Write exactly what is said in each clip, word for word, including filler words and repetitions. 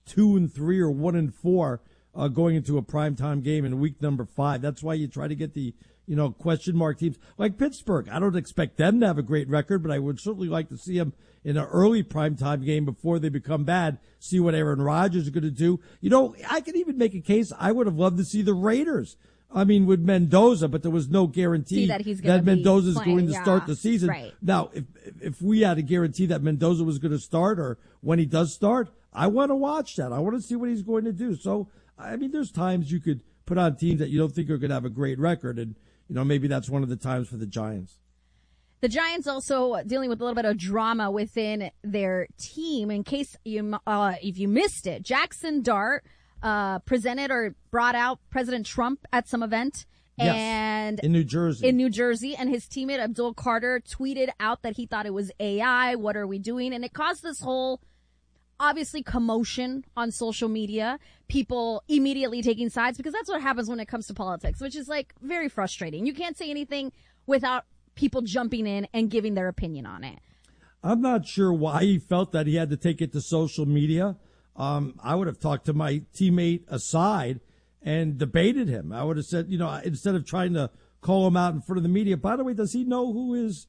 two and three or one and four uh, going into a primetime game in week number five. That's why you try to get the, you know, question mark teams like Pittsburgh. I don't expect them to have a great record, but I would certainly like to see them in an early primetime game before they become bad, see what Aaron Rodgers is going to do. You know, I could even make a case I would have loved to see the Raiders. I mean, with Mendoza, but there was no guarantee see that, he's gonna that Mendoza is playing, going to yeah. start the season. Right. Now, if if we had a guarantee that Mendoza was going to start or when he does start, I want to watch that. I want to see what he's going to do. So, I mean, there's times you could put on teams that you don't think are going to have a great record, and, you know, maybe that's one of the times for the Giants. The Giants also dealing with a little bit of drama within their team. In case you, uh, if you missed it, Jackson Dart uh, presented or brought out President Trump at some event. Yes, and in New Jersey. In New Jersey, and his teammate Abdul Carter tweeted out that he thought it was A I. What are we doing? And it caused this whole, obviously, commotion on social media. People immediately taking sides, because that's what happens when it comes to politics, which is like very frustrating. You can't say anything without people jumping in and giving their opinion on it. I'm not sure why he felt that he had to take it to social media. Um, I would have talked to my teammate aside and debated him. I would have said, you know, instead of trying to call him out in front of the media. By the way, does he know who his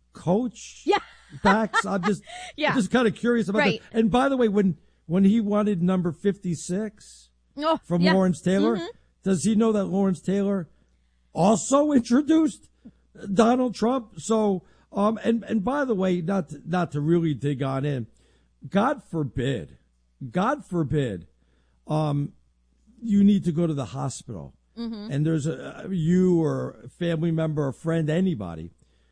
coach yeah. backs? I'm just, yeah. I'm just kind of curious about right. that. And by the way, when when he wanted number fifty-six oh, from yeah. Lawrence Taylor, mm-hmm. does he know that Lawrence Taylor also introduced Donald Trump? So, um, and and by the way, not to, not to really dig on in, God forbid, God forbid, um. you need to go to the hospital mm-hmm. and there's a you or a family member, a friend, anybody,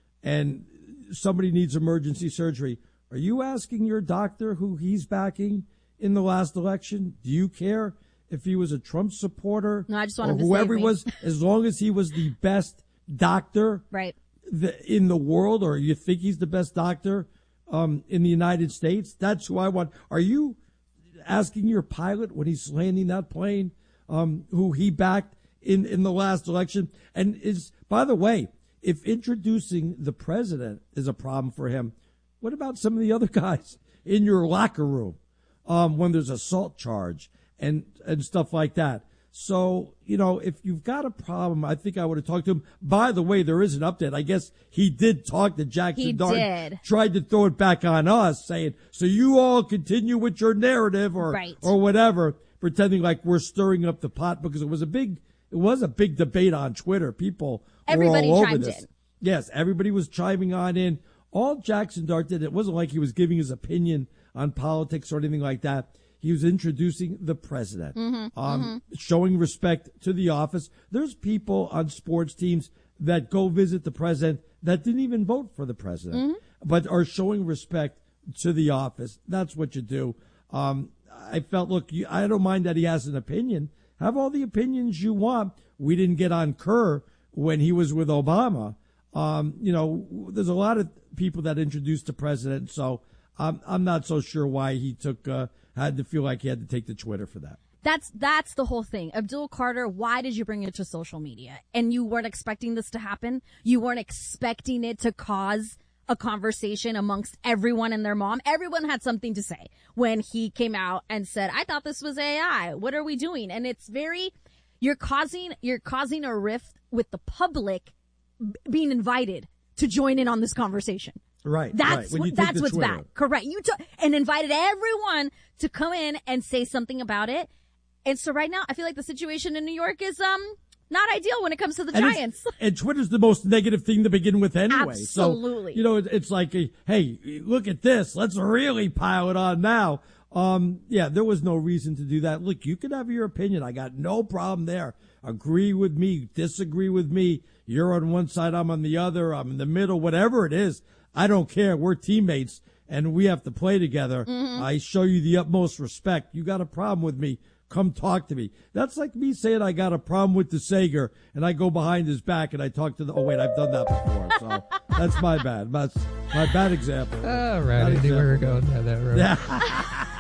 and somebody needs emergency surgery. Are you asking your doctor who he's backing in the last election? Do you care if he was a Trump supporter no, I just want or him to whoever save he me. was, as long as he was the best doctor right. the, in the world, or you think he's the best doctor um, in the United States? That's who I want. Are you asking your pilot when he's landing that plane Um, who he backed in, in the last election? And is, by the way, if introducing the president is a problem for him, what about some of the other guys in your locker room um, when there's assault charge and, and stuff like that? So, you know, if you've got a problem, I think I would have talked to him. By the way, there is an update. I guess he did talk to Jackson he Dart. Did. Tried to throw it back on us, saying, so you all continue with your narrative or right. or whatever, pretending like we're stirring up the pot, because it was a big, it was a big debate on Twitter. People everybody were all over chimed this. in. Yes, everybody was chiming on in. All Jackson Dart did, it wasn't like he was giving his opinion on politics or anything like that. He was introducing the president, mm-hmm, um, mm-hmm. showing respect to the office. There's people on sports teams that go visit the president that didn't even vote for the president, mm-hmm. but are showing respect to the office. That's what you do. Um, I felt, look, you, I don't mind that he has an opinion. Have all the opinions you want. We didn't get on Kerr when he was with Obama. Um, you know, there's a lot of people that introduced the president, so I'm, I'm not so sure why he took, uh, had to feel like he had to take to Twitter for that. That's that's the whole thing. Abdul Carter, why did you bring it to social media? And you weren't expecting this to happen? You weren't expecting it to cause a conversation amongst everyone and their mom? Everyone had something to say when he came out and said, I thought this was A I. What are we doing? And it's very, you're causing, you're causing a rift with the public b- being invited to join in on this conversation. Right. That's right. what, that's what's Twitter. bad. Correct. You took and invited everyone to come in and say something about it. And so right now, I feel like the situation in New York is um not ideal when it comes to the and Giants. And Twitter's the most negative thing to begin with anyway. Absolutely. So, you know, it, it's like, a, hey, look at this. Let's really pile it on now. Um, yeah, there was no reason to do that. Look, you can have your opinion. I got no problem there. Agree with me, disagree with me. You're on one side, I'm on the other. I'm in the middle, whatever it is. I don't care. We're teammates and we have to play together. Mm-hmm. I show you the utmost respect. You got a problem with me, come talk to me. That's like me saying I got a problem with the Sager and I go behind his back and I talk to the, oh wait, I've done that before. So that's my bad. That's my bad example. All right. I knew we were going down that road. Yeah.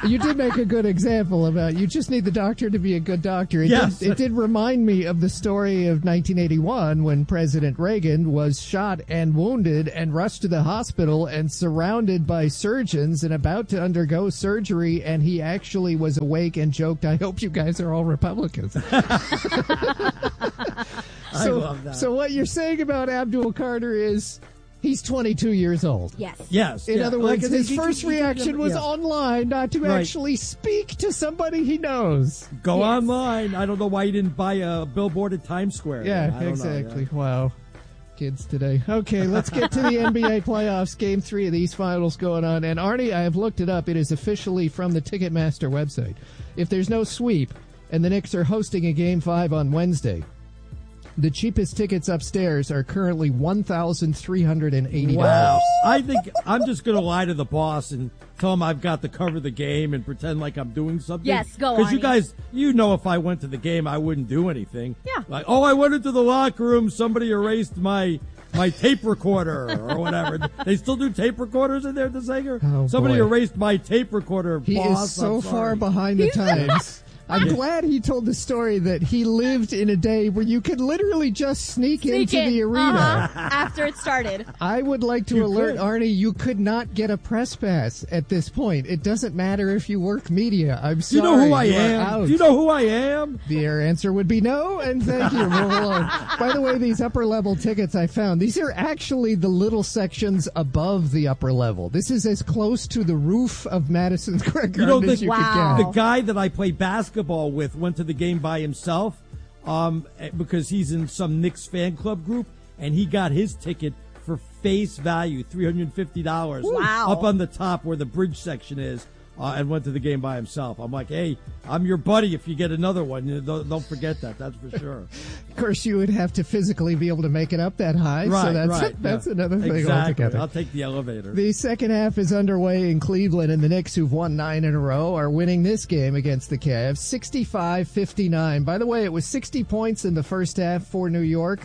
You did make a good example about you just need the doctor to be a good doctor. It, yes. did, it did remind me of the story of nineteen eighty-one when President Reagan was shot and wounded and rushed to the hospital and surrounded by surgeons and about to undergo surgery, and he actually was awake and joked, "I hope you guys are all Republicans." I so, love that. So what you're saying about Abdul Carter is he's twenty-two years old. Yes. Yes. In yeah. other Like, words, his he- first he- he- reaction was yeah. online, not to Right. actually speak to somebody he knows. Go Yes. online. I don't know why you didn't buy a billboard at Times Square. Yeah, I don't know, exactly. yeah. Wow. Kids today. Okay, let's get to the N B A playoffs. Game three of these finals going on. And Arnie, I have looked it up. It is officially from the Ticketmaster website. If there's no sweep and the Knicks are hosting a game five on Wednesday, the cheapest tickets upstairs are currently one thousand three hundred eighty dollars. Wow. I think I'm just going to lie to the boss and tell him I've got to cover the game and pretend like I'm doing something. Yes, go, Because you Arnie. guys, you know if I went to the game, I wouldn't do anything. Yeah. Like, oh, I went into the locker room, somebody erased my my tape recorder or whatever. They still do tape recorders in there at the Sager? Oh, somebody boy. erased my tape recorder, He boss. is so I'm far sorry. behind the times. I'm glad he told the story that he lived in a day where you could literally just sneak, Sneak into in. the arena. Uh-huh. After it started. I would like to You alert could. Arnie, you could not get a press pass at this point. It doesn't matter if you work media. I'm Do sorry. you know who I you are am? out. Do you know who I am? The answer would be no, and thank you. Move along. By the way, these upper level tickets I found, these are actually the little sections above the upper level. This is as close to the roof of Madison Square Garden You don't as think you Wow. could the get. guy that I play basketball with went to the game by himself um, because he's in some Knicks fan club group, and he got his ticket for face value, three hundred fifty dollars. Wow. Up on the top where the bridge section is, uh, and went to the game by himself. I'm like, hey, I'm your buddy if you get another one. You know, don't, don't forget that. That's for sure. Of course, you would have to physically be able to make it up that high, right, so that's, right. that's yeah. another thing exactly. altogether. I'll take the elevator. The second half is underway in Cleveland, and the Knicks, who've won nine in a row, are winning this game against the Cavs, sixty-five fifty-nine. By the way, it was sixty points in the first half for New York.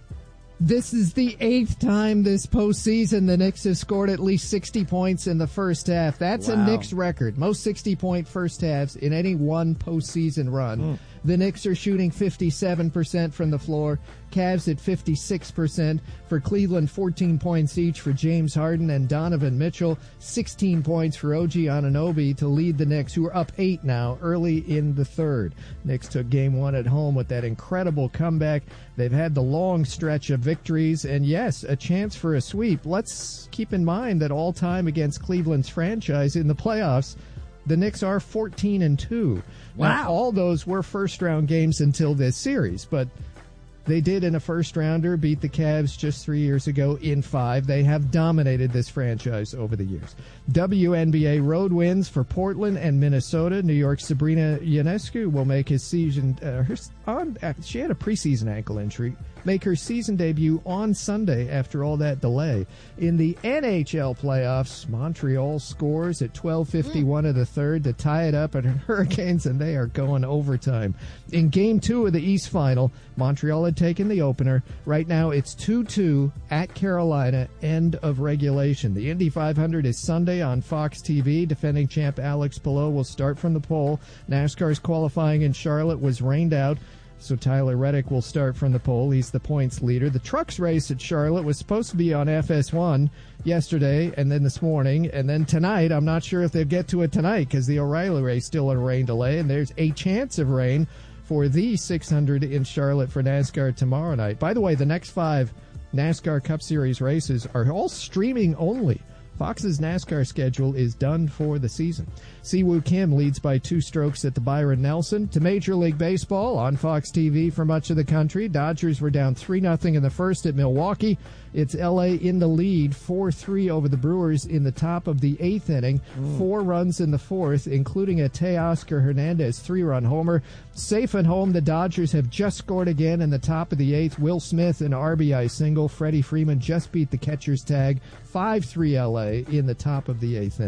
This is the eighth time this postseason the Knicks have scored at least sixty points in the first half. That's a Wow. Knicks record. Most sixty-point first halves in any one postseason run. Mm. The Knicks are shooting fifty-seven percent from the floor. Cavs at fifty-six percent. For Cleveland, fourteen points each for James Harden and Donovan Mitchell. sixteen points for O G Anunoby to lead the Knicks, who are up eight now early in the third. Knicks took game one at home with that incredible comeback. They've had the long stretch of victories, and yes, a chance for a sweep. Let's keep in mind that all time against Cleveland's franchise in the playoffs, the Knicks are fourteen and two. Now, Wow. all those were first round games until this series, but they did in a first rounder beat the Cavs just three years ago in five. They have dominated this franchise over the years. W N B A road wins for Portland and Minnesota. New York's Sabrina Ionescu will make his season. Uh, her, on, uh, she had a preseason ankle injury. Make her season debut on Sunday after all that delay. In the N H L playoffs, Montreal scores at twelve fifty-one of the third to tie it up at Hurricanes, and they are going overtime. In Game two of the East Final, Montreal had taken the opener. Right now it's two two at Carolina, end of regulation. The Indy five hundred is Sunday on Fox T V. Defending champ Alex Palou will start from the pole. NASCAR's qualifying in Charlotte was rained out, so Tyler Reddick will start from the pole. He's the points leader. The trucks race at Charlotte was supposed to be on F S one yesterday and then this morning. And then tonight, I'm not sure if they'll get to it tonight because the O'Reilly race still in a rain delay. And there's a chance of rain for the six hundred in Charlotte for NASCAR tomorrow night. By the way, the next five NASCAR Cup Series races are all streaming only. Fox's NASCAR schedule is done for the season. Siwoo Kim leads by two strokes at the Byron Nelson. To Major League Baseball on Fox T V for much of the country. Dodgers were down three nothing in the first at Milwaukee. It's L A in the lead, four three over the Brewers in the top of the eighth inning. Mm. Four runs in the fourth, including a Teoscar Hernandez three-run homer. Safe at home, the Dodgers have just scored again in the top of the eighth. Will Smith, an R B I single. Freddie Freeman just beat the catcher's tag. five three L A in the top of the eighth inning.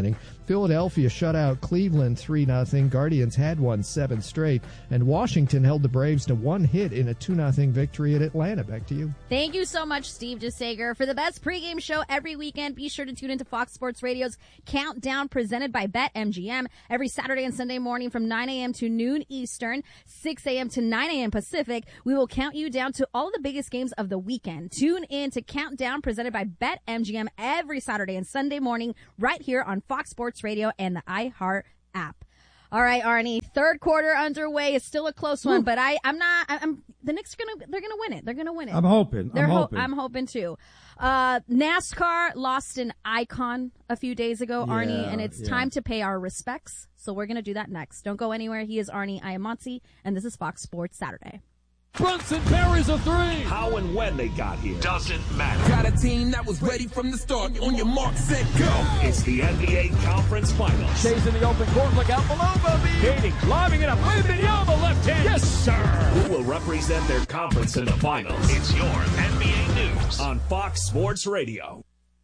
Philadelphia shut out Cleveland three nothing. Guardians had won seven straight. And Washington held the Braves to one hit in a two nothing victory at Atlanta. Back to you. Thank you so much, Steve DeSager. For the best pregame show every weekend, be sure to tune into Fox Sports Radio's Countdown presented by BetMGM every Saturday and Sunday morning from nine a.m. to noon Eastern, six a.m. to nine a.m. Pacific. We will count you down to all the biggest games of the weekend. Tune in to Countdown presented by BetMGM every Saturday and Sunday morning right here on Fox Sports Radio and the iHeart app. All right, Arnie, third quarter underway. It's still a close one, Ooh. but I, I'm not, I, I'm, the Knicks are gonna, they're gonna win it. They're gonna win it. I'm hoping. They're I'm ho- hoping. I'm hoping too. Uh, NASCAR lost an icon a few days ago, yeah, Arnie, and it's yeah. time to pay our respects. So we're gonna do that next. Don't go anywhere. He is Arnie Iamonte, and this is Fox Sports Saturday. Brunson buries a three. How and when they got here doesn't matter. Got a team that was ready from the start. On your mark, set, go. It's the N B A Conference Finals. Stays in the open court. Look out below, Bobby. Hating, lobbing it up. Wembanyama left hand. Yes, sir. Who will represent their conference in the finals? It's your N B A News on Fox Sports Radio.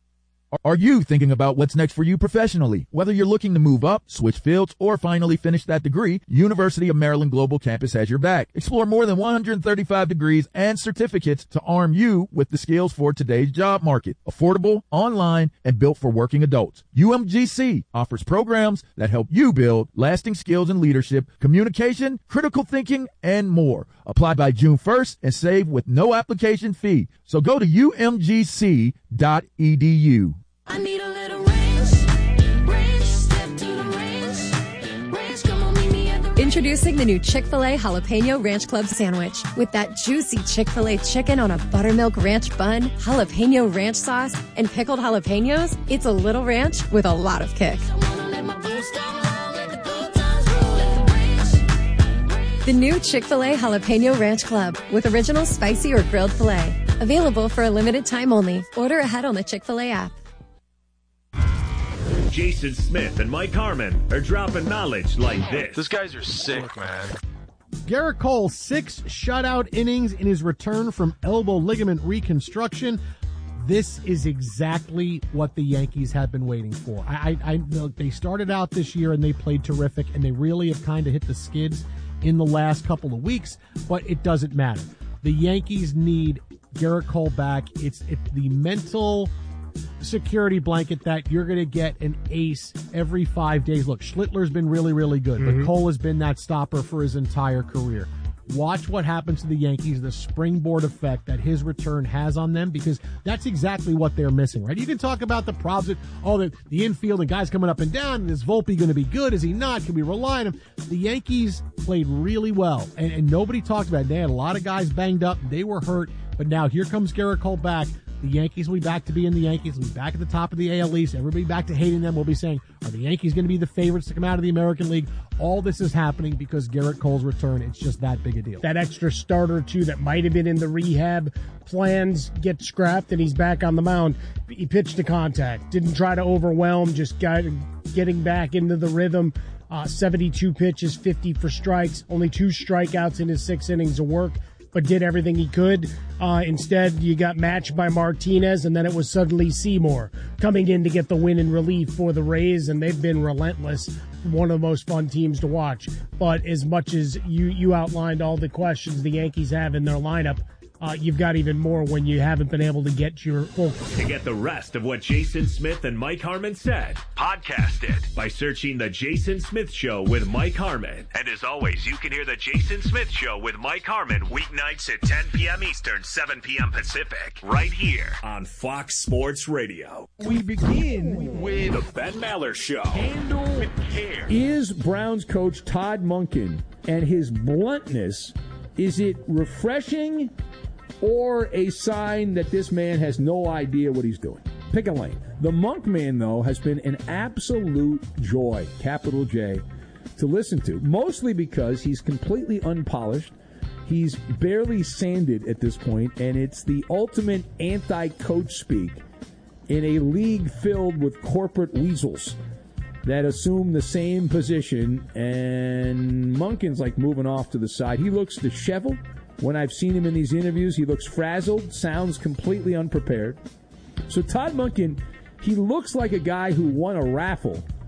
Are you thinking about what's next for you professionally? Whether you're looking to move up, switch fields, or finally finish that degree, University of Maryland Global Campus has your back. Explore more than one hundred thirty-five degrees and certificates to arm you with the skills for today's job market. Affordable, online, and built for working adults. U M G C offers programs that help you build lasting skills in leadership, communication, critical thinking, and more. Apply by June first and save with no application fee. So go to U M G C dot E D U. I need a little range, range, step to the range, range, come on, meet me at the range. Introducing the new Chick-fil-A Jalapeno Ranch Club Sandwich. With that juicy Chick-fil-A chicken on a buttermilk ranch bun, jalapeno ranch sauce, and pickled jalapenos, it's a little ranch with a lot of kick. I wanna let my boots down low, let the good times roll at the range. The new Chick-fil-A Jalapeno Ranch Club with original spicy or grilled filet. Available for a limited time only. Order ahead on the Chick-fil-A app. Jason Smith and Mike Harmon are dropping knowledge like this. These guys are sick, man. Gerrit Cole, six shutout innings in his return from elbow ligament reconstruction. This is exactly what the Yankees have been waiting for. I, I, I they started out this year and they played terrific, and they really have kind of hit the skids in the last couple of weeks, but it doesn't matter. The Yankees need Gerrit Cole back. It's, it's the mental security blanket that you're going to get an ace every five days. Look, Schlittler's been really, really good, mm-hmm. but Cole has been that stopper for his entire career. Watch what happens to the Yankees, the springboard effect that his return has on them, because that's exactly what they're missing, right? You can talk about the problems, that, oh, the, the infield and guys coming up and down, and is Volpe going to be good? Is he not? Can we rely on him? The Yankees played really well, and, and nobody talked about it. They had a lot of guys banged up. They were hurt, but now here comes Gerrit Cole back. The Yankees will be back to being the Yankees. We'll be back at the top of the A L East. Everybody back to hating them. We'll be saying, are the Yankees going to be the favorites to come out of the American League? All this is happening because Gerrit Cole's return. It's just that big a deal. That extra starter, too, that might have been in the rehab plans get scrapped, and he's back on the mound. He pitched to contact. Didn't try to overwhelm, just got getting back into the rhythm. Uh, seventy-two pitches, fifty for strikes. Only two strikeouts in his six innings of work, but did everything he could. Uh, instead, you got matched by Martinez, and then it was suddenly Seymour coming in to get the win in relief for the Rays, and they've been relentless. One of the most fun teams to watch. But as much as you, you outlined all the questions the Yankees have in their lineup, Uh, you've got even more when you haven't been able to get your full. To get the rest of what Jason Smith and Mike Harmon said, podcast it by searching The Jason Smith Show with Mike Harmon. And as always, you can hear The Jason Smith Show with Mike Harmon weeknights at ten p.m. Eastern, seven p.m. Pacific, right here on Fox Sports Radio. We begin with The Ben Maller Show. Handle with care. Is Browns coach Todd Monken and his bluntness, is it refreshing or a sign that this man has no idea what he's doing? Pick a lane. The Monk Man, though, has been an absolute joy, capital J, to listen to, mostly because he's completely unpolished. He's barely sanded at this point, and it's the ultimate anti-coach speak in a league filled with corporate weasels that assume the same position, and Monken's like moving off to the side. He looks disheveled. When I've seen him in these interviews, he looks frazzled, sounds completely unprepared. So Todd Monken, he looks like a guy who won a raffle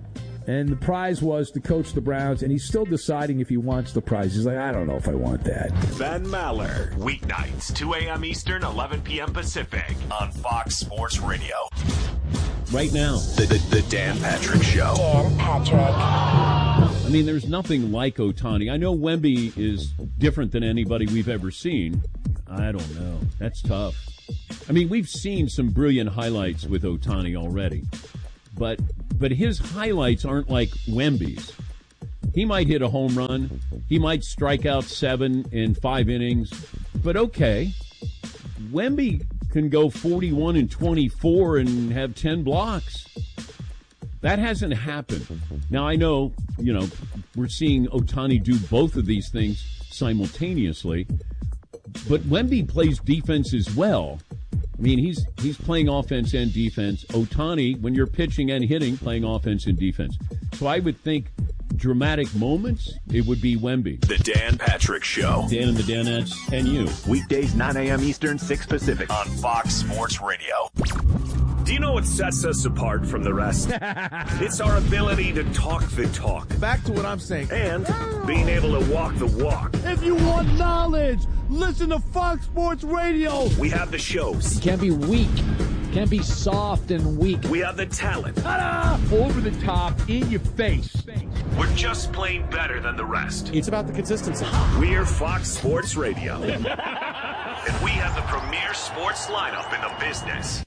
And the prize was to coach the Browns, and he's still deciding if he wants the prize. He's like, I don't know if I want that. Ben Maller, weeknights, two a.m. Eastern, eleven p.m. Pacific, on Fox Sports Radio. Right now, The, the, the Dan Patrick Show. Dan Patrick. I mean, there's nothing like Ohtani. I know Wemby is different than anybody we've ever seen. I don't know. That's tough. I mean, we've seen some brilliant highlights with Ohtani already, but but his highlights aren't like Wemby's. He might hit a home run. He might strike out seven in five innings, but okay. Wemby can go forty-one and twenty-four and have ten blocks. That hasn't happened. Now, I know, you know, we're seeing Ohtani do both of these things simultaneously, but Wemby plays defense as well. I mean, he's he's playing offense and defense. Ohtani, when you're pitching and hitting, playing offense and defense. So I would think dramatic moments, it would be Wemby. The Dan Patrick Show. Dan and the Danettes and you. Weekdays, nine a.m. Eastern, six Pacific, on Fox Sports Radio. Do you know what sets us apart from the rest? It's our ability to talk the talk. Back to what I'm saying. And being able to walk the walk. If you want knowledge, listen to Fox Sports Radio. We have the shows. You can't be weak. Can't be soft and weak. We have the talent. Ta-da! Over the top, in your face. We're just plain better than the rest. It's about the consistency. We're Fox Sports Radio. And we have the premier sports lineup in the business.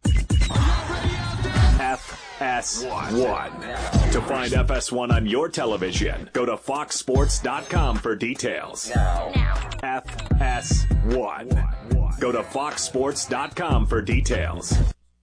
F S one. To find F S one on your television, go to fox sports dot com for details. F S one. Go to fox sports dot com for details.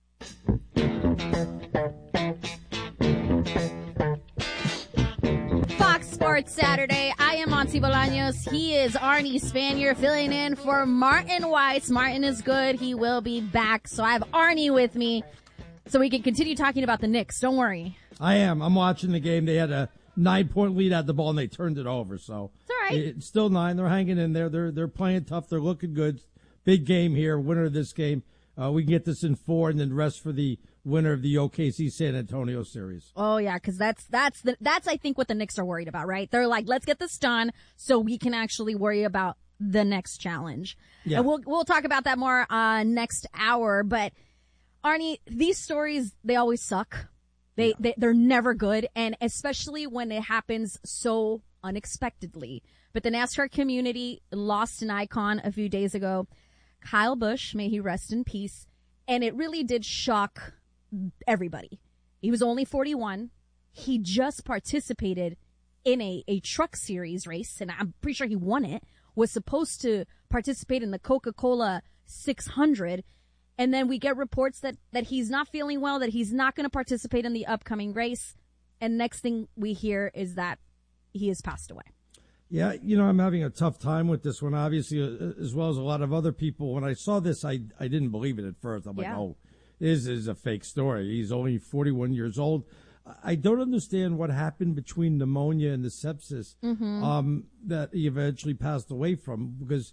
Fox Sports Saturday. I am Monty Bolaños. He is Arnie Spanier filling in for Martin Weiss. Martin is good. He will be back. So I have Arnie with me so we can continue talking about the Knicks. Don't worry. I am. I'm watching the game. They had a nine-point lead at the ball, and they turned it over. So it's all right. It's still nine. They're hanging in there. They're they're playing tough. They're looking good. Big game here. Winner of this game. Uh, we can get this in four, and then rest for the winner of the O K C San Antonio series. Oh yeah, because that's that's the that's I think what the Knicks are worried about, right? They're like, let's get this done so we can actually worry about the next challenge. Yeah. And we'll we'll talk about that more uh, next hour. But Arnie, these stories, they always suck. They, yeah. they they're never good, and especially when it happens so unexpectedly. But the NASCAR community lost an icon a few days ago. Kyle Busch, may he rest in peace. And it really did shock everybody. He was only forty-one. He just participated in a, a truck series race, and I'm pretty sure he won it. Was supposed to participate in the Coca-Cola six hundred. And then we get reports that, that he's not feeling well, that he's not going to participate in the upcoming race. And next thing we hear is that he has passed away. Yeah, you know, I'm having a tough time with this one, obviously, uh, as well as a lot of other people. When I saw this, I I didn't believe it at first. I'm yeah. like, oh, this is a fake story. He's only forty-one years old. I don't understand what happened between pneumonia and the sepsis mm-hmm. um, that he eventually passed away from, because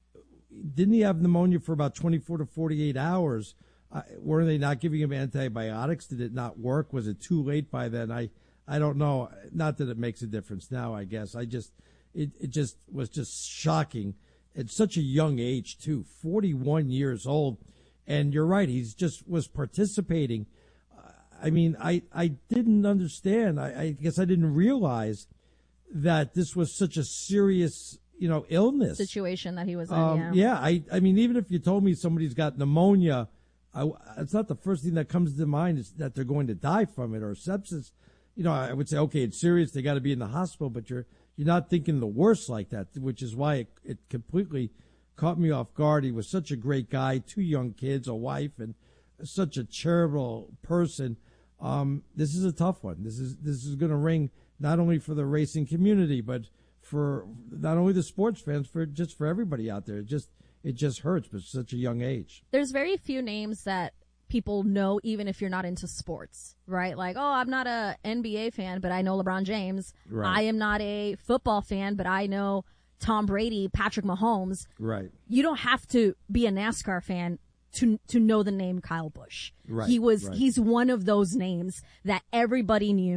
didn't he have pneumonia for about twenty-four to forty-eight hours? Uh, were they not giving him antibiotics? Did it not work? Was it too late by then? I, I don't know. Not that it makes a difference now, I guess. I just... It it just was just shocking at such a young age, too, forty-one years old. And you're right, he's just was participating. Uh, I mean, I, I didn't understand. I, I guess I didn't realize that this was such a serious, you know, illness. Situation that he was in, um, yeah. Yeah, I, I mean, even if you told me somebody's got pneumonia, I, it's not the first thing that comes to mind is that they're going to die from it or sepsis. You know, I would say, okay, it's serious. They got to be in the hospital, but you're You're not thinking the worst like that, which is why it, it completely caught me off guard. He was such a great guy, two young kids, a wife, and such a charitable person. Um, this is a tough one. This is this is going to ring not only for the racing community, but for not only the sports fans, for just for everybody out there. It just it just hurts, but such a young age. There's very few names that people know, even if you're not into sports, right? Like, oh, I'm not a N B A fan, but I know LeBron James. Right. I am not a football fan, but I know Tom Brady, Patrick Mahomes. Right. You don't have to be a NASCAR fan to to know the name Kyle Busch. Right. He was right. he's one of those names that everybody knew.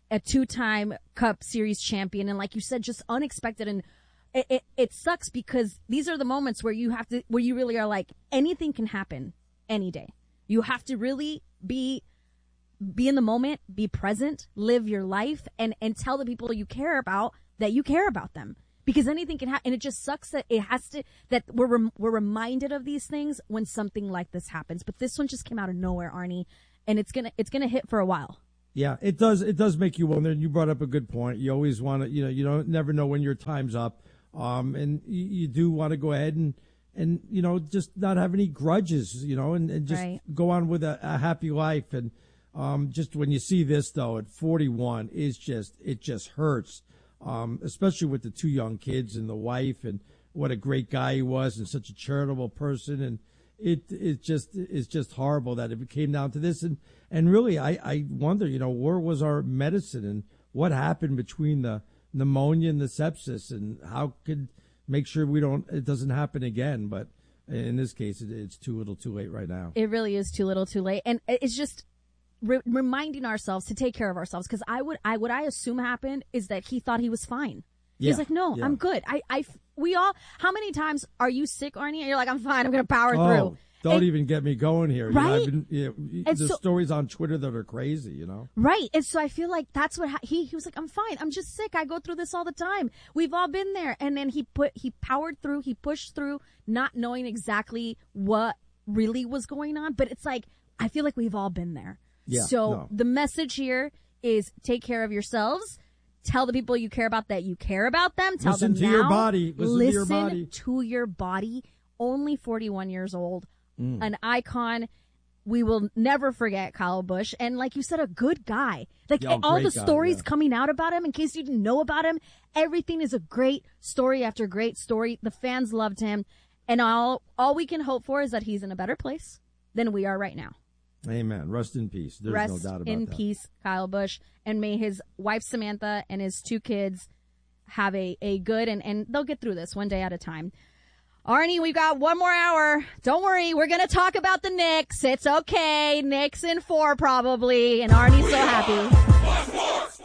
a two-time Cup Series champion, and like you said, just unexpected. And it, it, it sucks because these are the moments where you have to, where you really are like, anything can happen any day. You have to really be, be in the moment, be present, live your life, and, and tell the people you care about that you care about them. Because anything can happen, and it just sucks that it has to, that we're rem- we're reminded of these things when something like this happens. But this one just came out of nowhere, Arnie, and it's gonna it's gonna hit for a while. Yeah, it does. It does make you wonder. And you brought up a good point. You always want to, you know, you don't never know when your time's up, um, and you, you do want to go ahead and and you know just not have any grudges, you know, and, and just Right. go on with a, a happy life. And um, just when you see this though, at forty-one, is just it just hurts. Um, especially with the two young kids and the wife, and what a great guy he was, and such a charitable person, and it it just it's just horrible that it came down to this. And and really, I I wonder, you know, where was our medicine, and what happened between the pneumonia and the sepsis, and how could make sure we don't it doesn't happen again. But in this case, it, it's too little, too late right now. It really is too little, too late, and it's just re- reminding ourselves to take care of ourselves. Because I would, I what I assume happened is that he thought he was fine. Yeah, He's like, no, yeah. I'm good. I, I, we all. How many times are you sick, Arnie? And you're like, I'm fine. I'm gonna power Oh, through. don't And- even get me going here. You know, Right? I've been, you know, And the so- stories on Twitter that are crazy, you know. Right. And so I feel like that's what ha- he, he was like, I'm fine. I'm just sick. I go through this all the time. We've all been there. And then he put, he powered through, he pushed through, not knowing exactly what really was going on. But it's like, I feel like we've all been there. Yeah, So no. the message here is take care of yourselves. Tell the people you care about that you care about them. Tell Listen them to now. your body. Listen to your Listen body. to your body. Only forty-one years old. Mm. An icon. We will never forget Kyle Busch. And like you said, a good guy. Like Yeah, all great the guy, stories yeah. coming out about him, in case you didn't know about him, everything is a great story after great story. The fans loved him. And all, all we can hope for is that he's in a better place than we are right now. Amen. Rest in peace. There's Rest no doubt about in that. peace, Kyle Busch. And may his wife, Samantha, and his two kids have a, a good, and, and they'll get through this one day at a time. Arnie, we've got one more hour. Don't worry. We're going to talk about the Knicks. It's okay. Knicks in four, probably. And Arnie's so happy.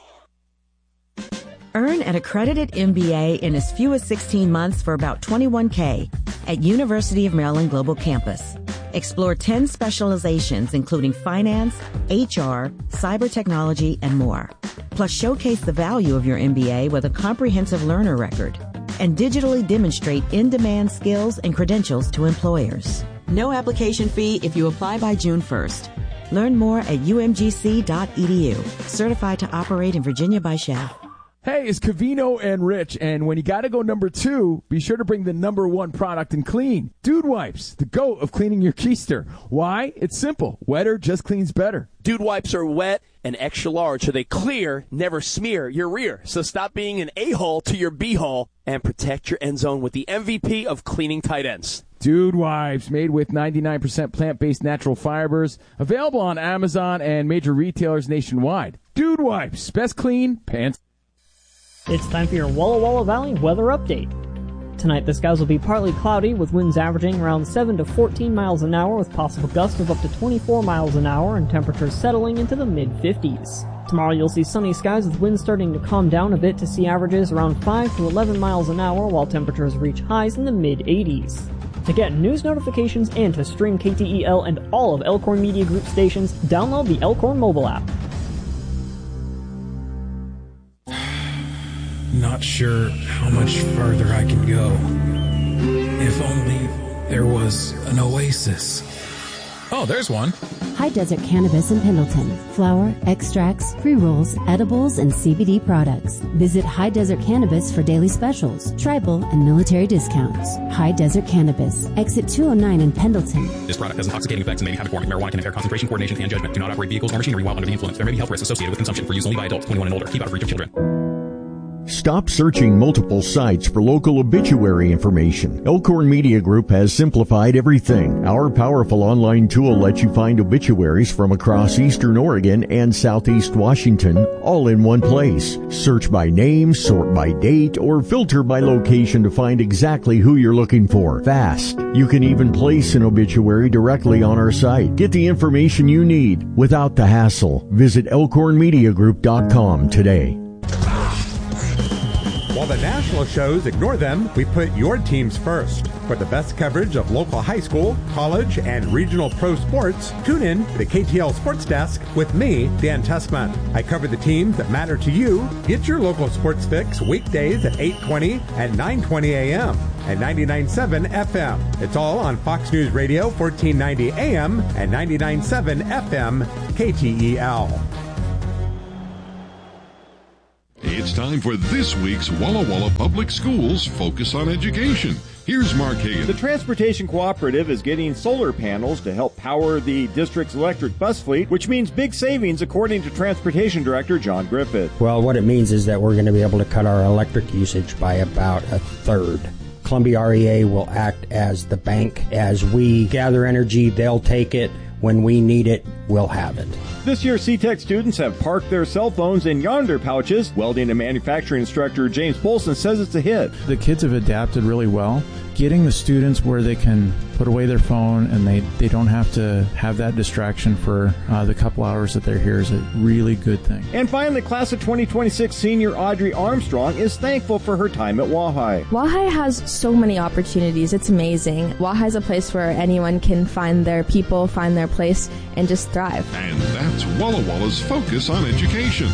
Earn an accredited M B A in as few as sixteen months for about twenty-one K at University of Maryland Global Campus. Explore ten specializations, including finance, H R, cyber technology, and more. Plus, showcase the value of your M B A with a comprehensive learner record and digitally demonstrate in-demand skills and credentials to employers. No application fee if you apply by June first. Learn more at U M G C dot E D U. Certified to operate in Virginia by S H A F. Hey, it's Cavino and Rich, and when you gotta go number two, be sure to bring the number one product in clean. Dude Wipes, the GOAT of cleaning your keister. Why? It's simple. Wetter just cleans better. Dude Wipes are wet and extra large, so they clear, never smear your rear. So stop being an a-hole to your b-hole and protect your end zone with the M V P of cleaning tight ends. Dude Wipes, made with ninety-nine percent plant-based natural fibers. Available on Amazon and major retailers nationwide. Dude Wipes, best clean pants. It's time for your Walla Walla Valley weather update. Tonight, the skies will be partly cloudy with winds averaging around seven to fourteen miles an hour with possible gusts of up to twenty-four miles an hour and temperatures settling into the mid fifties. Tomorrow, you'll see sunny skies with winds starting to calm down a bit to see averages around five to eleven miles an hour while temperatures reach highs in the mid eighties. To get news notifications and to stream K T E L and all of Elkhorn Media Group stations, download the Elkhorn mobile app. Not sure how much further I can go. If only there was an oasis. Oh, there's one. High Desert Cannabis in Pendleton. Flower, extracts, pre-rolls, edibles, and C B D products. Visit High Desert Cannabis for daily specials, tribal, and military discounts. High Desert Cannabis. Exit two oh nine in Pendleton. This product has intoxicating effects and may be habit forming. Marijuana can impair concentration, coordination, and judgment. Do not operate vehicles or machinery while under the influence. There may be health risks associated with consumption for use only by adults twenty-one and older. Keep out of reach of children. Stop searching multiple sites for local obituary information. Elkhorn Media Group has simplified everything. Our powerful online tool lets you find obituaries from across eastern Oregon and southeast Washington, all in one place. Search by name, sort by date, or filter by location to find exactly who you're looking for. Fast. You can even place an obituary directly on our site. Get the information you need without the hassle. Visit elkhorn media group dot com today. While the national shows ignore them, we put your teams first. For the best coverage of local high school, college, and regional pro sports, tune in to the K T L Sports Desk with me, Dan Tessman. I cover the teams that matter to you. Get your local sports fix weekdays at eight twenty and nine twenty a.m. and ninety-nine point seven F M. It's all on Fox News Radio, fourteen ninety A M and ninety-nine point seven F M, K T E L. It's time for this week's Walla Walla Public Schools Focus on Education. Here's Mark Hagan. The Transportation Cooperative is getting solar panels to help power the district's electric bus fleet, which means big savings, according to Transportation Director John Griffith. Well, what it means is that we're going to be able to cut our electric usage by about a third. Columbia R E A will act as the bank. As we gather energy, they'll take it. When we need it, we'll have it. This year, C TEC students have parked their cell phones in yonder pouches. Welding and manufacturing instructor James Polson says it's a hit. The kids have adapted really well, getting the students where they can put away their phone and they, they don't have to have that distraction for uh, the couple hours that they're here is a really good thing. And finally, class of twenty twenty-six senior Audrey Armstrong is thankful for her time at Wahai. Wahai has so many opportunities. It's amazing. Wahai is a place where anyone can find their people, find their place, and just thrive. And that's Walla Walla's Focus on Education.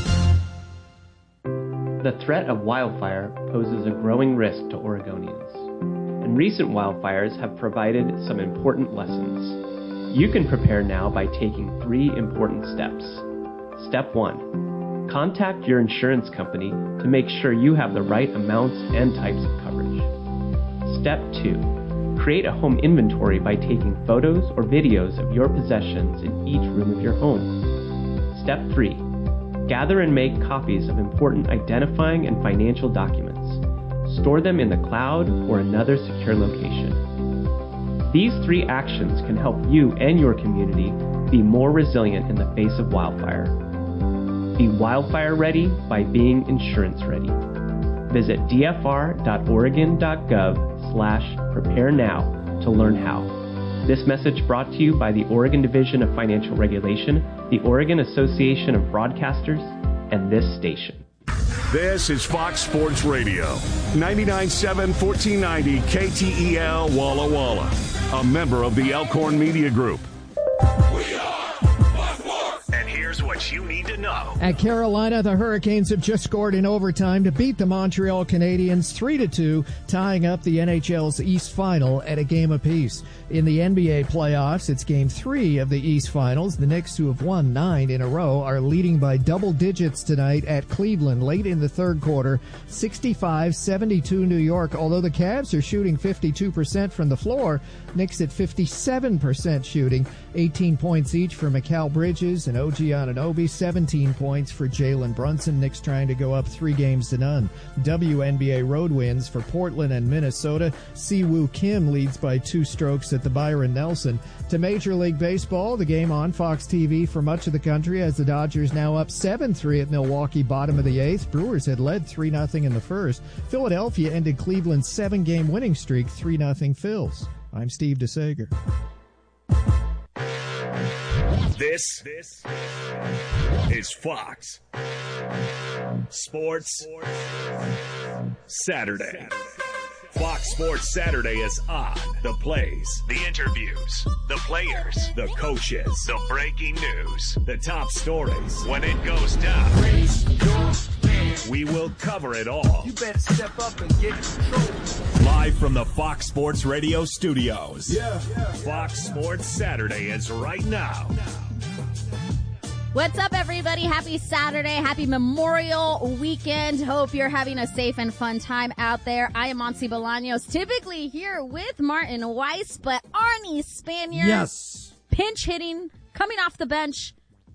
The threat of wildfire poses a growing risk to Oregonians, and recent wildfires have provided some important lessons. You can prepare now by taking three important steps. Step one, contact your insurance company to make sure you have the right amounts and types of coverage. Step two, create a home inventory by taking photos or videos of your possessions in each room of your home. Step three, gather and make copies of important identifying and financial documents. Store them in the cloud or another secure location. These three actions can help you and your community be more resilient in the face of wildfire. Be wildfire ready by being insurance ready. Visit d f r dot oregon dot gov slash prepare now to learn how. This message brought to you by the Oregon Division of Financial Regulation, the Oregon Association of Broadcasters, and this station. This is Fox Sports Radio, ninety-nine point seven, fourteen ninety K T E L Walla Walla, a member of the Elkhorn Media Group. And here's what you need to know. At Carolina, the Hurricanes have just scored in overtime to beat the Montreal Canadiens three to two, tying up the N H L's East Final at a game apiece. In the N B A playoffs, it's game three of the East Finals. The Knicks, who have won nine in a row, are leading by double digits tonight at Cleveland late in the third quarter, sixty-five seventy-two New York. Although the Cavs are shooting fifty-two percent from the floor, Knicks at fifty-seven percent shooting, eighteen points each for Mikal Bridges and O G Anunoby, seventeen points for Jalen Brunson. Knicks trying to go up three games to none. W N B A road wins for Portland and Minnesota. Siwoo Kim leads by two strokes at the Byron Nelson. To Major League Baseball, the game on Fox T V for much of the country as the Dodgers now up seven three at Milwaukee, bottom of the eighth. Brewers had led three nothing in the first. Philadelphia ended Cleveland's seven-game winning streak, three nothing Phils. I'm Steve DeSager. This, this is Fox Sports Saturday. Fox Sports Saturday is on. The plays, the interviews, the players, the coaches, the breaking news, the top stories. When it goes down, we will cover it all. You better step up and get control. Live from the Fox Sports Radio studios. Yeah. Fox Sports Saturday is right now. What's up, everybody? Happy Saturday. Happy Memorial Weekend. Hope you're having a safe and fun time out there. I am Monty Bolaños, typically here with Martin Weiss, but Arnie Spanier. Yes. Pinch hitting, coming off the bench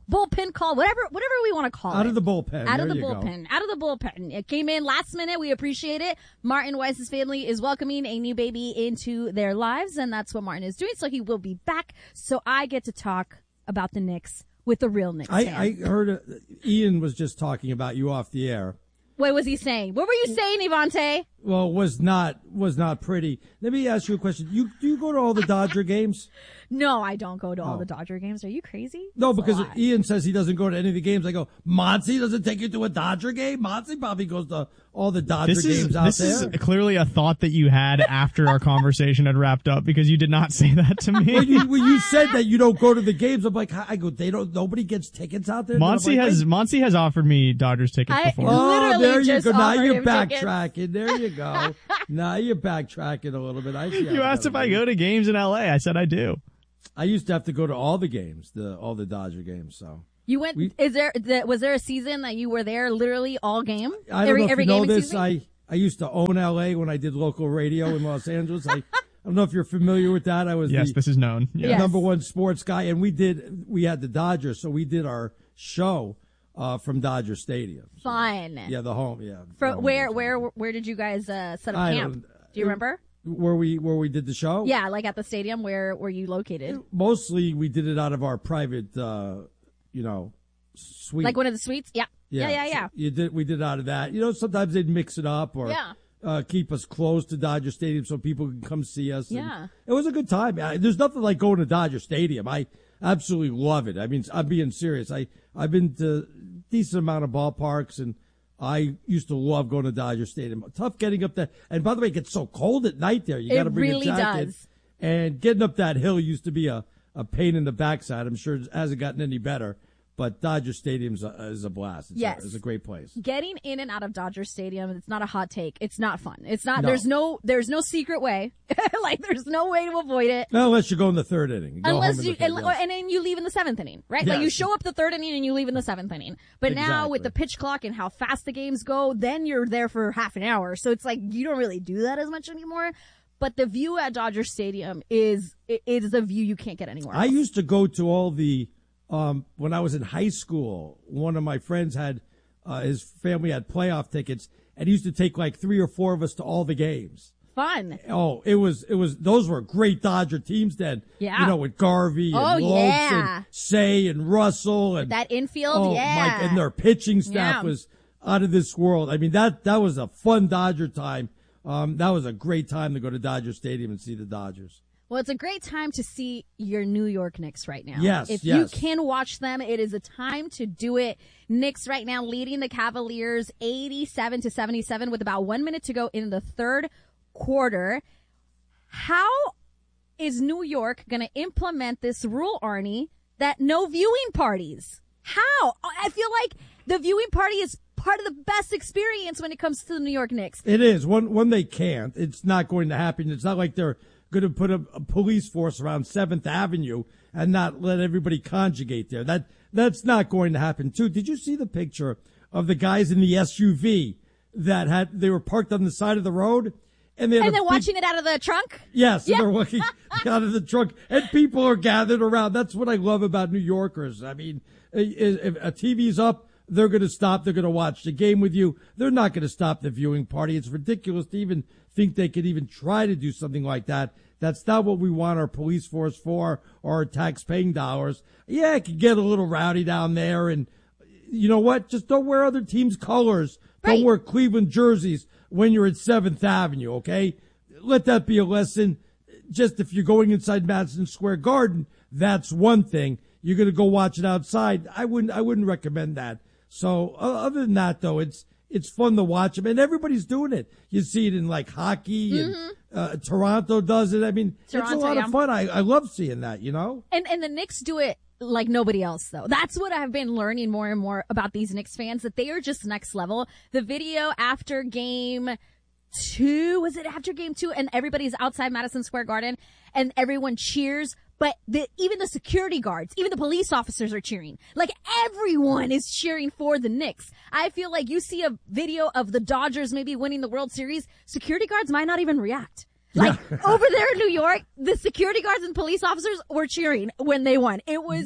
bullpen call, whatever whatever we want to call Out it. of the bullpen. Out of There the you go. bullpen. Out of the bullpen. It came in last minute. We appreciate it. Martin Weiss's family is welcoming a new baby into their lives, and that's what Martin is doing. So he will be back. So I get to talk about the Knicks with the real Knicks I, fan. I heard uh, Ian was just talking about you off the air. What was he saying? What were you saying, Ivante? Well, was not was not pretty. Let me ask you a question. You do you go to all the Dodger games? No, I don't go to all Oh. the Dodger games. Are you crazy? No, That's a because lot. Ian says he doesn't go to any of the games. I go, Monty doesn't take you to a Dodger game? Monty probably goes to all the Dodger This games is out this there. is clearly a thought that you had after our conversation had wrapped up because you did not say that to me. when, you, when you said that you don't go to the games, I'm like, I go, they don't. Nobody gets tickets out there. And I'm Monty like, has wait. Monty has offered me Dodgers tickets I- before. Oh, Literally there you just go. Now offered you're him tickets. backtracking. There you go. Now you're backtracking a little bit. I see. how You it asked goes. if I go to games in L A. I said I do. I used to have to go to all the games, the all the Dodger games. So You went. We- is there? The, was there a season that you were there, literally all game? I don't every know if every you know game. this. excuse me? I I used to own L A when I did local radio in Los Angeles. I, I don't know if you're familiar with that. I was Yes, the this is known. the Yeah. number one sports guy, and we did we had the Dodgers, so we did our show uh, from Dodger Stadium. Fun. Yeah, the home. Yeah, From home where? games. Where? Where did you guys uh, set up I camp? don't- Do you remember? where we where we did the show? Yeah, like at the stadium. Where were you located? Mostly we did it out of our private, uh, you know, suite. Like one of the suites? Yeah. Yeah, yeah, yeah. So you did. We did out of that. You know, sometimes they'd mix it up or Yeah. uh, keep us close to Dodger Stadium so people can come see us. And Yeah. it was a good time. I, there's nothing like going to Dodger Stadium. I absolutely love it. I mean, I'm being serious. I I've been to a decent amount of ballparks, and I used to love going to Dodger Stadium. Tough getting up there. And by the way, it gets so cold at night there. You It got to bring really a jacket. does. And getting up that hill used to be a, a pain in the backside. I'm sure it hasn't gotten any better. But Dodger Stadium's a, is a blast. It's Yes. a, it's a great place. Getting in and out of Dodger Stadium, it's not a hot take. It's not fun. It's not. No. There's no. There's no secret way. Like there's no way to avoid it. Well, unless you go in the third inning. You go home Unless in you, the third, and, yes. and then you leave in the seventh inning, right? Like you Yes. show up the third inning and you leave in the seventh inning. But now with Exactly. the pitch clock and how fast the games go, then you're there for half an hour. So it's like you don't really do that as much anymore. But the view at Dodger Stadium is it is a view you can't get anywhere else. I used to go to all the, um, when I was in high school, one of my friends had, uh, his family had playoff tickets, and he used to take like three or four of us to all the games. Fun. Oh, it was, it was, those were great Dodger teams then. Yeah. You know, with Garvey and Oh, Lopes yeah. and Say and Russell and That infield, oh, yeah. my, and their pitching staff Yeah. was out of this world. I mean, that, that was a fun Dodger time. Um, that was a great time to go to Dodger Stadium and see the Dodgers. Well, it's a great time to see your New York Knicks right now. Yes, If yes. you can watch them, it is a time to do it. Knicks right now leading the Cavaliers eighty-seven to seventy-seven with about one minute to go in the third quarter. How is New York going to implement this rule, Arnie, that no viewing parties? How? I feel like the viewing party is part of the best experience when it comes to the New York Knicks. It is. When when they can't, it's not going to happen. It's not like they're going to put a, a police force around Seventh Avenue and not let everybody conjugate there. That that's not going to happen. Too. Did you see the picture of the guys in the S U V that had they were parked on the side of the road and they had And a they're big- watching it out of the trunk? Yes, and Yeah. they're looking out of the trunk, and people are gathered around. That's what I love about New Yorkers. I mean, i- i- if a T V's up, they're going to stop. They're going to watch the game with you. They're not going to stop the viewing party. It's ridiculous to even think they could even try to do something like that. That's not what we want our police force for or our tax-paying dollars. Yeah, it could get a little rowdy down there, and you know what? Just don't wear other teams' colors. Don't wear Cleveland jerseys when you're at Seventh Avenue, okay? Let that be a lesson. Just if you're going inside Madison Square Garden, that's one thing. You're going to go watch it outside. I wouldn't. I wouldn't recommend that. So uh, other than that, though, it's it's fun to watch them, and everybody's doing it. You see it in like hockey, and uh, Toronto does it. I mean, it's Toronto, a lot yeah. of fun. I, I love seeing that. You know. And and the Knicks do it like nobody else, though. That's what I've been learning more and more about these Knicks fans, that they are just next level. The video after game two, was it after game two? And everybody's outside Madison Square Garden and everyone cheers. But the, even the security guards, even the police officers are cheering. Like everyone is cheering for the Knicks. I feel like you see a video of the Dodgers maybe winning the World Series, security guards might not even react. Like over there in New York, the security guards and police officers were cheering when they won. It was,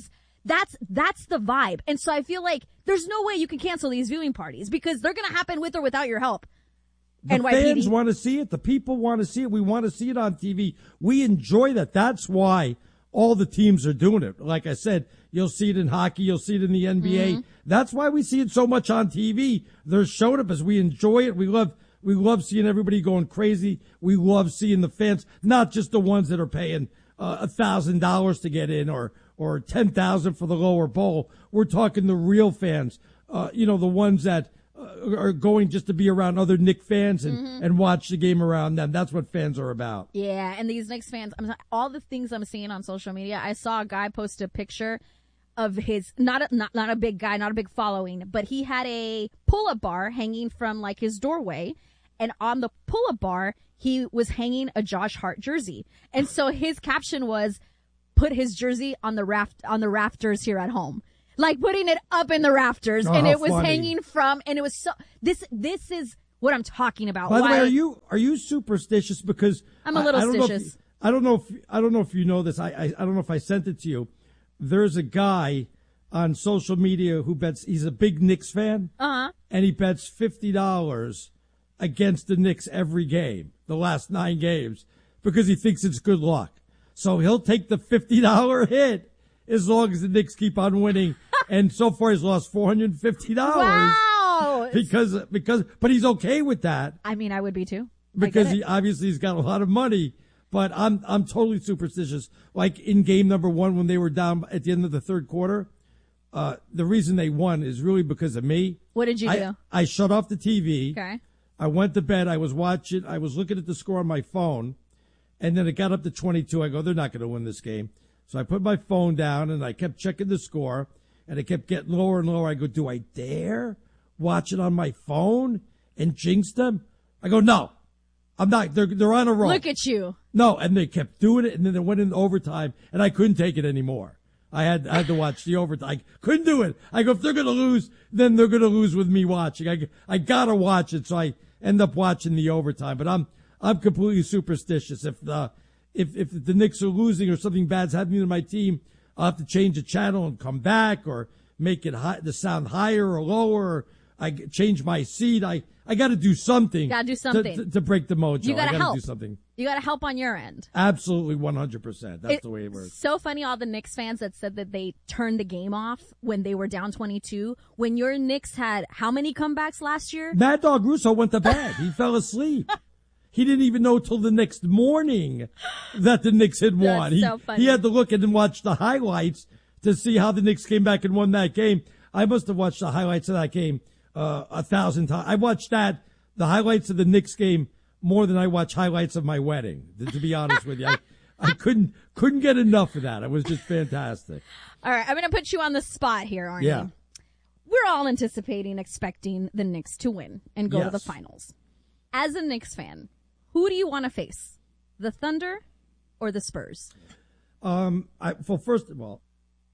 That's that's the vibe. And so I feel like there's no way you can cancel these viewing parties because they're going to happen with or without your help. The N Y P D. fans want to see it. The people want to see it. We want to see it on T V. We enjoy that. That's why all the teams are doing it. Like I said, you'll see it in hockey. You'll see it in the N B A. Mm-hmm. That's why we see it so much on T V. They're showing it because we enjoy it. We love we love seeing everybody going crazy. We love seeing the fans, not just the ones that are paying uh, one thousand dollars to get in or or ten thousand dollars for the lower bowl. We're talking the real fans, uh, you know, the ones that uh, are going just to be around other Knicks fans and, Mm-hmm. and watch the game around them. That's what fans are about. Yeah, and these Knicks fans, I'm, all the things I'm seeing on social media, I saw a guy post a picture of his, not a, not, not a big guy, not a big following, but he had a pull-up bar hanging from like his doorway, and on the pull-up bar, he was hanging a Josh Hart jersey. And so his caption was, put his jersey on the raft, on the rafters here at home. Like putting it up in the rafters, Oh, and how it was funny. hanging from, and it was so, this, this is what I'm talking about. By the Why- way, are you are you superstitious? Because I'm a little I, I don't know if stitious. you- I don't know if I don't know if you know this. I, I I don't know if I sent it to you. There's a guy on social media who bets. He's a big Knicks fan, Uh-huh. and he bets fifty dollars against the Knicks every game, the last nine games, because he thinks it's good luck. So he'll take the fifty dollar hit as long as the Knicks keep on winning. And so far, he's lost four hundred fifty dollars. Wow. Because because but he's okay with that. I mean, I would be too. I Because get it. he obviously he's got a lot of money, but I'm I'm totally superstitious. Like in game number one when they were down at the end of the third quarter, uh, the reason they won is really because of me. What did you I, do? I shut off the T V. Okay. I went to bed. I was watching. I was looking at the score on my phone, and then it got up to twenty-two. I go, they're not going to win this game. So I put my phone down and I kept checking the score, and it kept getting lower and lower. I go, do I dare watch it on my phone and jinx them? I go, no, I'm not. They're they're on a roll. Look at you. No, and they kept doing it, and then they went into overtime, and I couldn't take it anymore. I had I had to watch the overtime. I couldn't do it. I go, if they're going to lose, then they're going to lose with me watching. I I got to watch it, so I end up watching the overtime. But I'm I'm completely superstitious. If the if if the Knicks are losing or something bad's happening to my team, I'll have to change the channel and come back, or make it high, the sound higher or lower. Or I g- change my seat. I I got to do something. Gotta do to- something. to, to break the mojo. You gotta I gotta help. do something. You got to help on your end. Absolutely, one hundred percent. That's It's the way it works. So funny, all the Knicks fans that said that they turned the game off when they were down twenty-two. When your Knicks had how many comebacks last year? Mad Dog Russo went to bed. He fell asleep. He didn't even know till the next morning that the Knicks had won. That's he, so funny. he had to look and watch the highlights to see how the Knicks came back and won that game. I must have watched the highlights of that game uh, a thousand times. I watched that, the highlights of the Knicks game, more than I watch highlights of my wedding, to, to be honest with you. I, I couldn't couldn't get enough of that. It was just fantastic. All right, I'm going to put you on the spot here, Arnie. Yeah. We're all anticipating, expecting the Knicks to win and go to the Yes. finals. As a Knicks fan, who do you want to face? The Thunder or the Spurs? Um, I, well, first of all,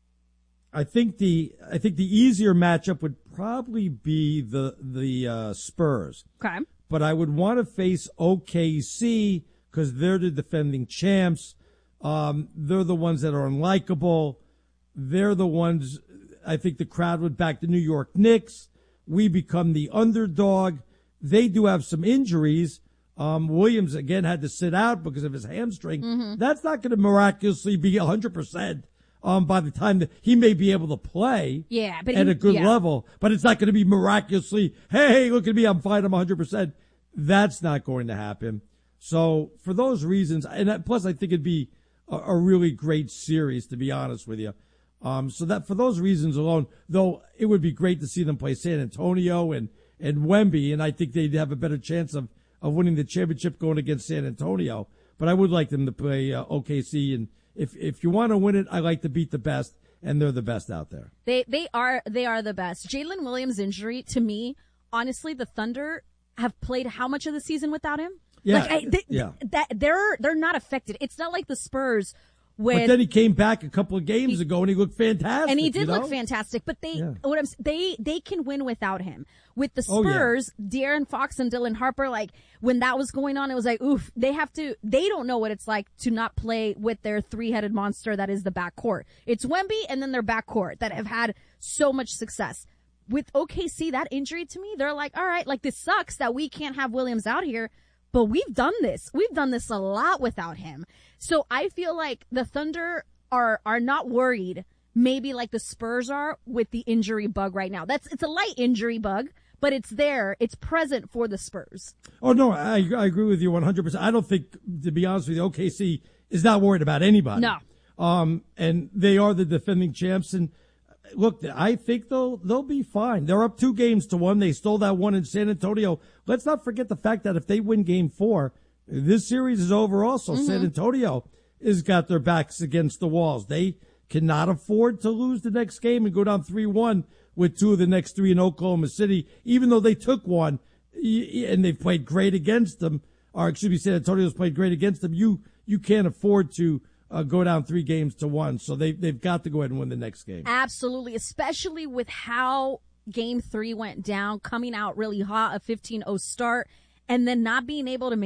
I think the I think the easier matchup would probably be the the uh, Spurs. Okay. But I would want to face O K C because they're the defending champs. Um, they're the ones that are unlikable. They're the ones I think the crowd would back the New York Knicks. We become the underdog. They do have some injuries. Um, Williams, again, had to sit out because of his hamstring. Mm-hmm. That's not going to miraculously be one hundred percent um, by the time that he may be able to play Yeah, but at he- a good yeah. level. But it's not going to be miraculously, hey, look at me, I'm fine, I'm one hundred percent. That's not going to happen. So for those reasons, and that- plus I think it'd be a, a really great series, to be honest with you. Um, so that for those reasons alone, though it would be great to see them play San Antonio and, and Wemby, and I think they'd have a better chance of, of winning the championship going against San Antonio. But I would like them to play uh, O K C, and if if you want to win it, I like to beat the best, and they're the best out there. They they are they are the best. Jalen Williams' injury, to me, honestly, the Thunder have played how much of the season without him? Yeah, like, I, they, yeah. that they're they're not affected. It's not like the Spurs, With, but then he came back a couple of games he, ago and he looked fantastic. And he did you know? look fantastic. But they, yeah. what I'm, they, they can win without him. With the Spurs, oh, yeah. De'Aaron Fox and Dylan Harper, like when that was going on, it was like, oof, they have to, they don't know what it's like to not play with their three-headed monster that is the backcourt. It's Wemby and then their backcourt that have had so much success. With O K C, that injury to me, they're like, all right, like this sucks that we can't have Williams out here. But we've done this. We've done this a lot without him. So I feel like the Thunder are are not worried, maybe like the Spurs are, with the injury bug right now. That's it's a light injury bug, but it's there. It's present for the Spurs. Oh, no, I, I agree with you one hundred percent. I don't think, to be honest with you, O K C is not worried about anybody. No. Um, and they are the defending champs. And look, I think they'll they'll be fine. They're up two games to one. They stole that one in San Antonio. Let's not forget the fact that if they win game four, this series is over also. Mm-hmm. San Antonio has got their backs against the walls. They cannot afford to lose the next game and go down three one with two of the next three in Oklahoma City, even though they took one and they've played great against them. Or excuse me, San Antonio's played great against them. You you can't afford to Uh, go down three games to one. So they, they've got to go ahead and win the next game. Absolutely, especially with how game three went down, coming out really hot, a fifteen oh start, and then not being able to